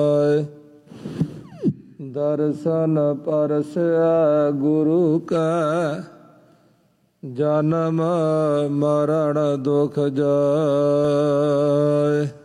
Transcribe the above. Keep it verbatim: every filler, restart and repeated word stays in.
दर्शन परसै गुरु का जन्म मरण दुख जाय।